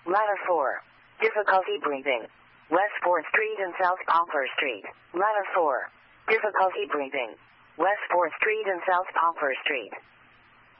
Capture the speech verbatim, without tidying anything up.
Ladder four. Difficulty breathing. West fourth Street and South Poplar Street. Ladder four. Difficulty breathing. West fourth Street and South Poplar Street.